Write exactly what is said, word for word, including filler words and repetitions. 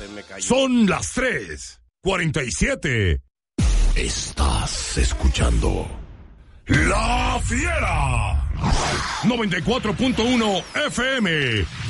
se me cayó. Son las tres cuarenta y siete. Estás escuchando La Fiera noventa y cuatro punto uno F M